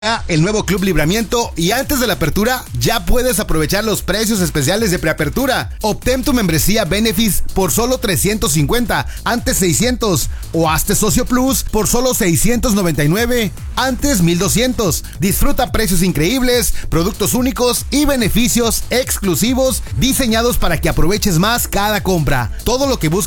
El nuevo Club Libramiento y antes de la apertura ya puedes aprovechar los precios especiales de preapertura. Obtén tu membresía Benefis por solo 350, antes 600, o hazte Socio Plus por solo 699, antes 1200. Disfruta precios increíbles, productos únicos y beneficios exclusivos diseñados para que aproveches más cada compra. Todo lo que buscas